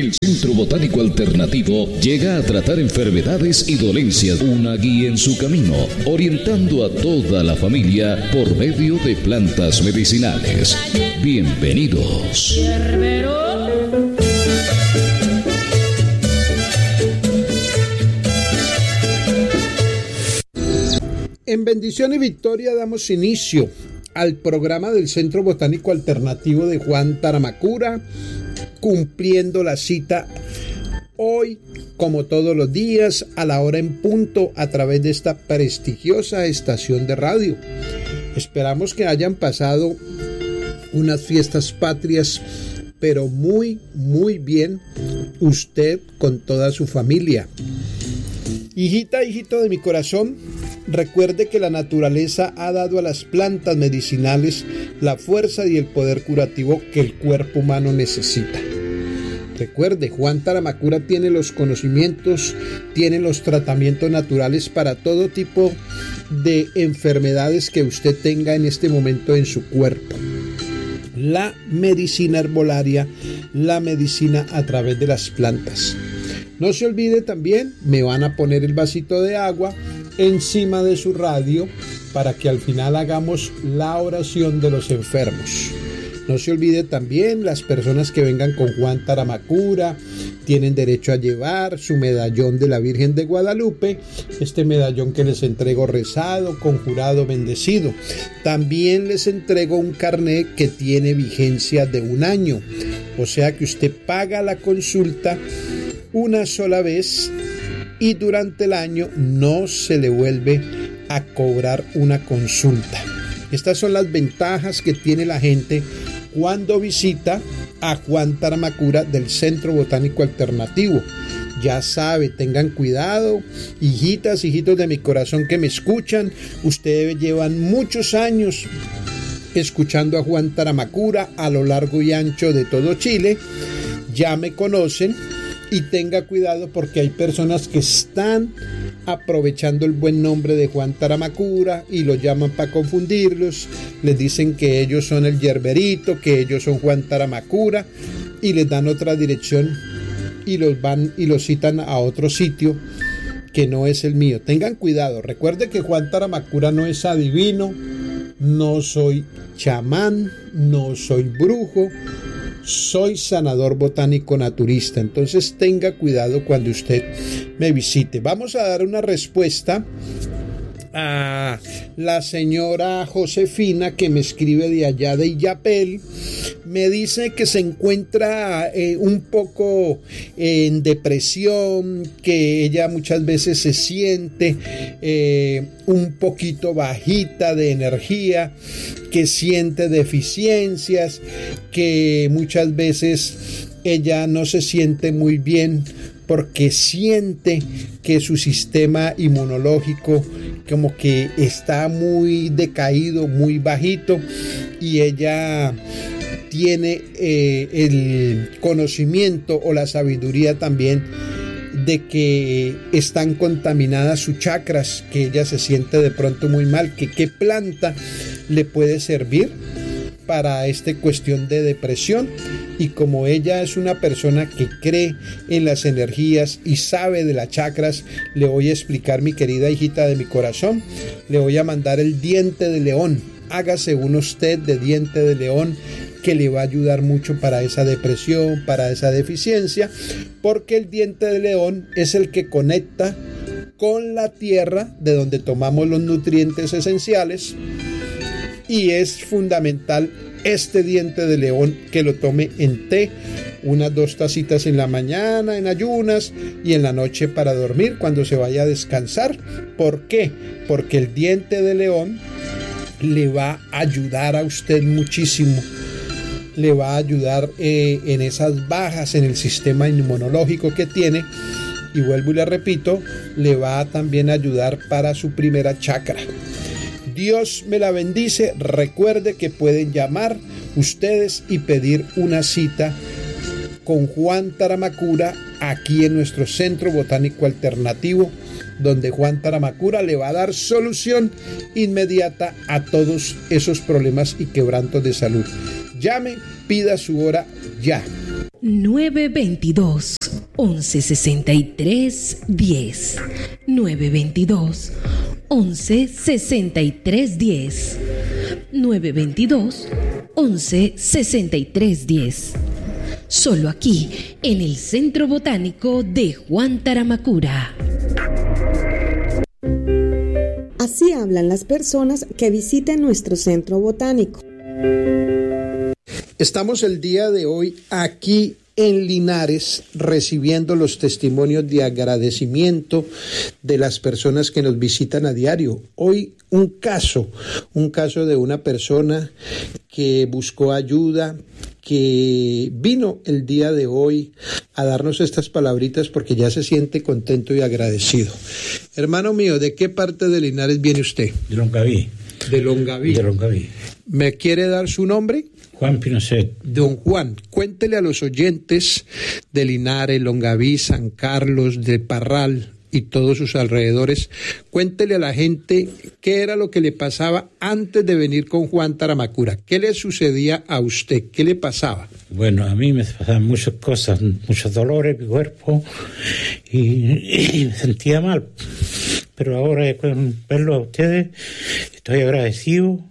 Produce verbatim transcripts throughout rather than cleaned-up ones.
El Centro Botánico Alternativo llega a tratar enfermedades y dolencias, una guía en su camino, orientando a toda la familia por medio de plantas medicinales. Bienvenidos. En bendición y victoria damos inicio al programa del Centro Botánico Alternativo de Juan Taramacura, cumpliendo la cita hoy, como todos los días, a la hora en punto, a través de esta prestigiosa estación de radio. Esperamos que hayan pasado unas fiestas patrias, pero muy, muy bien, usted con toda su familia. Hijita, hijito de mi corazón, recuerde que la naturaleza ha dado a las plantas medicinales la fuerza y el poder curativo que el cuerpo humano necesita. Recuerde, Juan Taramacura tiene los conocimientos, tiene los tratamientos naturales para todo tipo de enfermedades que usted tenga en este momento en su cuerpo. La medicina herbolaria, la medicina a través de las plantas. No se olvide también, me van a poner el vasito de agua encima de su radio para que al final hagamos la oración de los enfermos. No se olvide también, las personas que vengan con Juan Taramacura tienen derecho a llevar su medallón de la Virgen de Guadalupe, este medallón que les entrego rezado, conjurado, bendecido. También les entrego un carnet que tiene vigencia de un año, o sea que usted paga la consulta una sola vez y durante el año no se le vuelve a cobrar una consulta. Estas son las ventajas que tiene la gente cuando visita a Juan Taramacura del Centro Botánico Alternativo. Ya sabe, tengan cuidado, hijitas, hijitos de mi corazón que me escuchan. Ustedes llevan muchos años escuchando a Juan Taramacura a lo largo y ancho de todo Chile. Ya me conocen. Y tenga cuidado porque hay personas que están aprovechando el buen nombre de Juan Taramacura y lo llaman para confundirlos. Les dicen que ellos son el yerberito, que ellos son Juan Taramacura y les dan otra dirección y los van y los citan a otro sitio que no es el mío. Tengan cuidado. Recuerde que Juan Taramacura no es adivino, no soy chamán, no soy brujo. Soy sanador botánico naturista, entonces tenga cuidado cuando usted me visite. Vamos a dar una respuesta a la señora Josefina que me escribe de allá de Illapel. Me dice que se encuentra eh, un poco eh, en depresión, que ella muchas veces se siente eh, un poquito bajita de energía, que siente deficiencias, que muchas veces ella no se siente muy bien porque siente que su sistema inmunológico como que está muy decaído, muy bajito, y ella tiene eh, el conocimiento o la sabiduría también de que están contaminadas sus chakras, que ella se siente de pronto muy mal, que qué planta le puede servir para esta cuestión de depresión. Y como ella es una persona que cree en las energías y sabe de las chakras, le voy a explicar, mi querida hijita de mi corazón, le voy a mandar el diente de león. Hágase uno usted de diente de león, que le va a ayudar mucho para esa depresión, para esa deficiencia, porque el diente de león es el que conecta con la tierra de donde tomamos los nutrientes esenciales, y es fundamental este diente de león que lo tome en té, unas dos tacitas en la mañana en ayunas y en la noche para dormir cuando se vaya a descansar. ¿Por qué? Porque el diente de león le va a ayudar a usted muchísimo, le va a ayudar eh, en esas bajas en el sistema inmunológico que tiene, y vuelvo y le repito, le va a también ayudar para su primera chakra. Dios me la bendice. Recuerde que pueden llamar ustedes y pedir una cita con Juan Taramacura aquí en nuestro Centro Botánico Alternativo, donde Juan Taramacura le va a dar solución inmediata a todos esos problemas y quebrantos de salud. Llame, pida su hora ya. nueve dos dos, once sesenta y tres, diez. nueve dos dos, once sesenta y tres, diez. nueve dos dos, once sesenta y tres, diez. Solo aquí, en el Centro Botánico de Juan Taramacura. Así hablan las personas que visitan nuestro centro botánico. Estamos el día de hoy aquí en Linares recibiendo los testimonios de agradecimiento de las personas que nos visitan a diario. Hoy un caso, un caso de una persona que buscó ayuda, que vino el día de hoy a darnos estas palabritas porque ya se siente contento y agradecido. Hermano mío, ¿de qué parte de Linares viene usted? De Longaví. De Longaví. De Longaví. ¿Me quiere dar su nombre? Juan Pinochet. Don Juan, cuéntele a los oyentes de Linares, Longaví, San Carlos, de Parral y todos sus alrededores, cuéntele a la gente qué era lo que le pasaba antes de venir con Juan Taramacura. ¿Qué le sucedía a usted? ¿Qué le pasaba? Bueno, a mí me pasaban muchas cosas, muchos dolores en mi cuerpo y, y me sentía mal. Pero ahora, con verlo a ustedes, estoy agradecido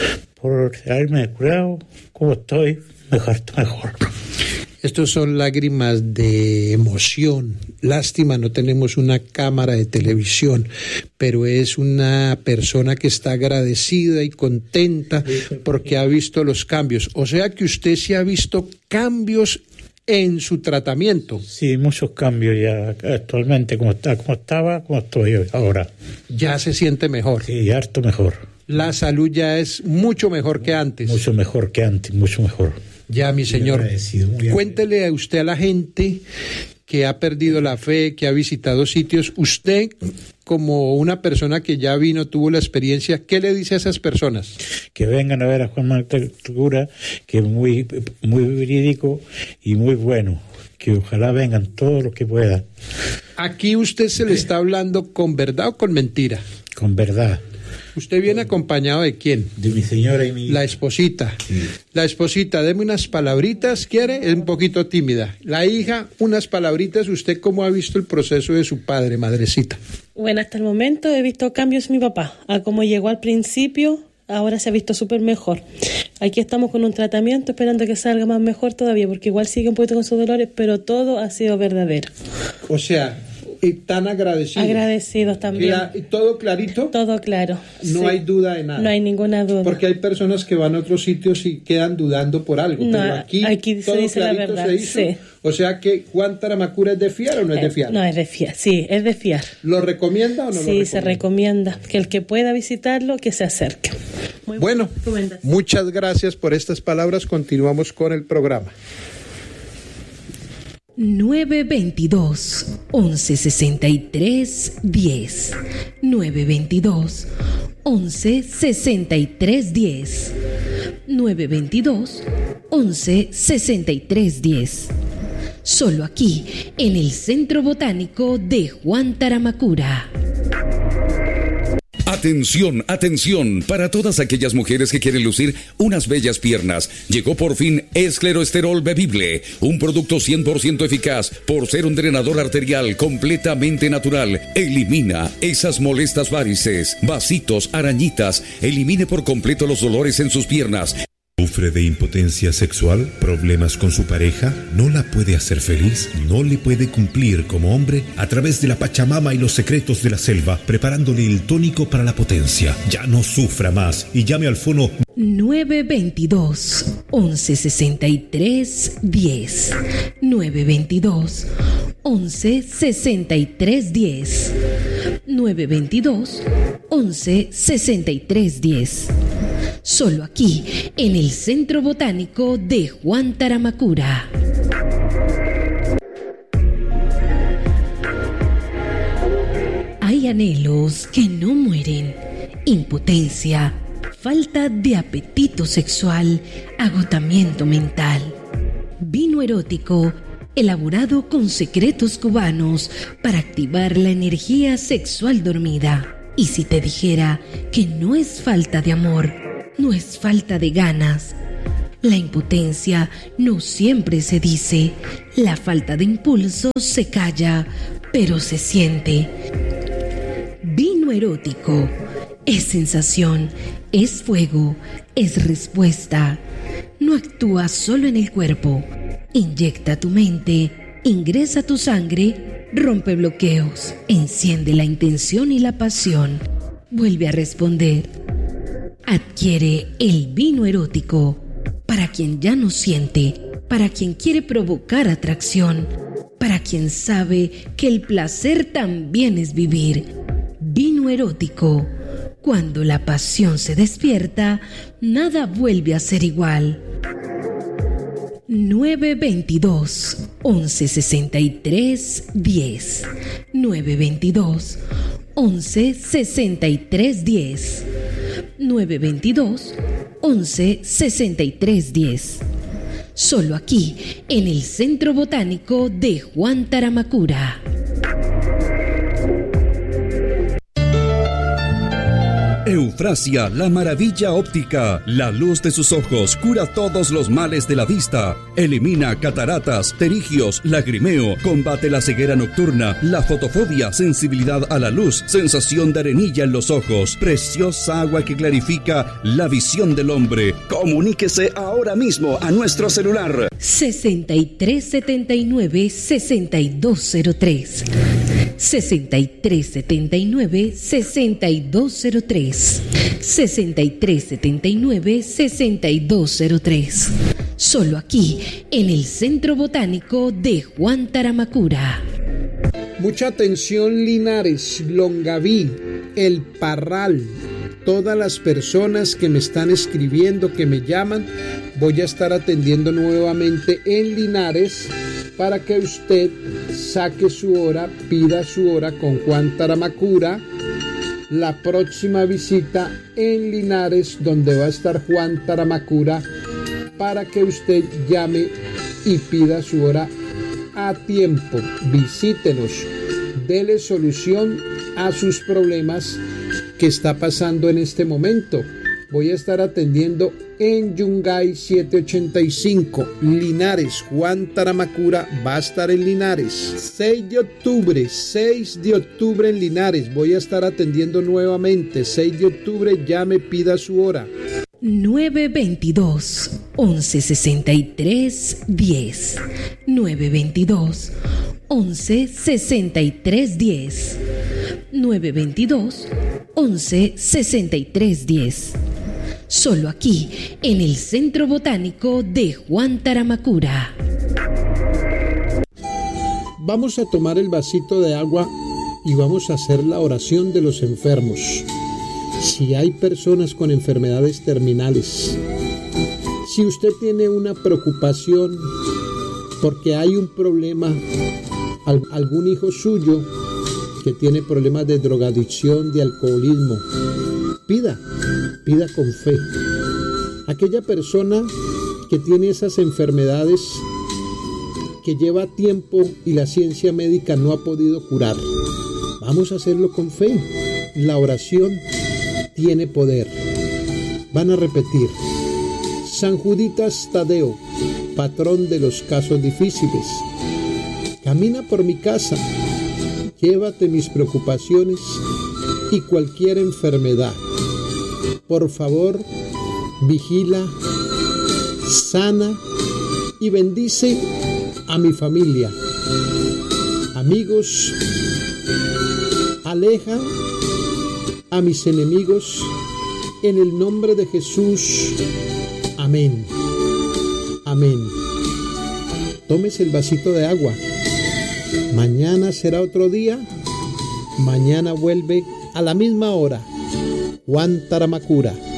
por haberme curado. ¿Cómo estoy? Mejor, mejor. Estos son lágrimas de emoción. Lástima, no tenemos una cámara de televisión, pero es una persona que está agradecida y contenta porque ha visto los cambios. O sea que usted sí ha visto cambios en su tratamiento. Sí, muchos cambios ya actualmente, como está, como estaba, como estoy ahora. Ya se siente mejor. Sí, harto mejor. La salud ya es mucho mejor que antes. Mucho mejor que antes, mucho mejor. Ya, mi señor. Cuéntele a usted a la gente que ha perdido la fe, que ha visitado sitios. Usted, como una persona que ya vino, tuvo la experiencia, ¿qué le dice a esas personas? Que vengan a ver a Juan Taramacura, que es muy, muy verídico y muy bueno. Que ojalá vengan todos los que puedan. Aquí usted se le está hablando con verdad o con mentira. Con verdad. ¿Usted viene acompañado de quién? De mi señora y mi... La esposita. Sí. La esposita, deme unas palabritas, ¿quiere? Es un poquito tímida. La hija, unas palabritas. ¿Usted cómo ha visto el proceso de su padre, madrecita? Bueno, hasta el momento he visto cambios en mi papá. A como llegó al principio, ahora se ha visto súper mejor. Aquí estamos con un tratamiento esperando que salga más mejor todavía, porque igual sigue un poquito con sus dolores, pero todo ha sido verdadero. O sea... Y tan agradecidos. Agradecidos también. ¿Y todo clarito? Todo claro. No sí. hay duda de nada. No hay ninguna duda. Porque hay personas que van a otros sitios y quedan dudando por algo. No, pero aquí, aquí todo se dice clarito la verdad. Se hizo. Sí. O sea que Juan Taramacura es de fiar o no es, es de fiar. No, es de fiar. Sí, es de fiar. ¿Lo recomienda o no sí, lo recomienda? Sí, se recomienda. Que el que pueda visitarlo, que se acerque. Muy bueno, muchas gracias por estas palabras. Continuamos con el programa. nueve dos dos, once sesenta y tres, diez. nueve dos dos, once sesenta y tres, diez. nueve dos dos, once sesenta y tres, diez. Solo aquí, en el Centro Botánico de Juan Taramacura. Atención, atención, para todas aquellas mujeres que quieren lucir unas bellas piernas. Llegó por fin Escleroesterol Bebible, un producto cien por ciento eficaz por ser un drenador arterial completamente natural. Elimina esas molestas varices, vasitos, arañitas. Elimine por completo los dolores en sus piernas. ¿Sufre de impotencia sexual? ¿Problemas con su pareja? ¿No la puede hacer feliz? ¿No le puede cumplir como hombre? A través de la Pachamama y los secretos de la selva, preparándole el tónico para la potencia. Ya no sufra más y llame al fono nueve dos dos, once sesenta y tres, diez. nueve dos dos, once sesenta y tres, diez. nueve dos dos, once sesenta y tres, diez. Solo aquí, en el Centro Botánico de Juan Taramacura. Hay anhelos que no mueren, impotencia, falta de apetito sexual, agotamiento mental. Vino erótico, elaborado con secretos cubanos para activar la energía sexual dormida. Y si te dijera que no es falta de amor, no es falta de ganas, La impotencia no siempre se dice, la falta de impulso se calla, pero se siente. Vino erótico es sensación, es fuego, es respuesta. No actúa solo en el cuerpo, inyecta tu mente, ingresa tu sangre, rompe bloqueos, enciende la intención y la pasión, vuelve a responder. Adquiere el vino erótico para quien ya no siente, para quien quiere provocar atracción, para quien sabe que el placer también es vivir. Vino erótico. Cuando la pasión se despierta, nada vuelve a ser igual. nueve veintidós, once sesenta y tres, diez. nueve veintidós, once sesenta y tres, diez. nueve veintidós, once sesenta y tres, diez. Solo aquí, en el Centro Botánico de Juan Taramacura. Eufrasia, la maravilla óptica. La luz de sus ojos cura todos los males de la vista. Elimina cataratas, pterigios, lagrimeo. Combate la ceguera nocturna, la fotofobia, sensibilidad a la luz, sensación de arenilla en los ojos. Preciosa agua que clarifica la visión del hombre. Comuníquese ahora mismo a nuestro celular. sesenta y tres setenta y nueve, sesenta y dos cero tres. sesenta y tres setenta y nueve, sesenta y dos cero tres. sesenta y tres setenta y nueve, sesenta y dos cero tres. Solo aquí, en el Centro Botánico de Juan Taramacura. Mucha atención, Linares, Longaví, El Parral. Todas las personas que me están escribiendo, que me llaman, voy a estar atendiendo nuevamente en Linares para que usted saque su hora, pida su hora con Juan Taramacura. La próxima visita en Linares, donde va a estar Juan Taramacura, para que usted llame y pida su hora a tiempo. Visítenos, dele solución a sus problemas que está pasando en este momento. Voy a estar atendiendo en Yungay setecientos ochenta y cinco, Linares. Juan Taramacura va a estar en Linares. seis de octubre, seis de octubre en Linares. Voy a estar atendiendo nuevamente. seis de octubre, llame, pida su hora. nueve veintidós, once sesenta y tres, diez. nueve veintidós, once sesenta y tres, diez. nueve veintidós, once sesenta y tres, diez. Solo aquí, en el Centro Botánico de Juan Taramacura. Vamos a tomar el vasito de agua y vamos a hacer la oración de los enfermos. Si hay personas con enfermedades terminales, si usted tiene una preocupación porque hay un problema, algún hijo suyo que tiene problemas de drogadicción, de alcoholismo, pida, pida con fe. Aquella persona que tiene esas enfermedades que lleva tiempo y la ciencia médica no ha podido curar, vamos a hacerlo con fe. La oración tiene poder. Van a repetir: San Juditas Tadeo, patrón de los casos difíciles, camina por mi casa, llévate mis preocupaciones y cualquier enfermedad. Por favor, vigila, sana y bendice a mi familia, amigos, aleja a mis enemigos, en el nombre de Jesús. Amén. Amén. Tómese el vasito de agua. Mañana será otro día. Mañana vuelve a la misma hora Juan Taramacura.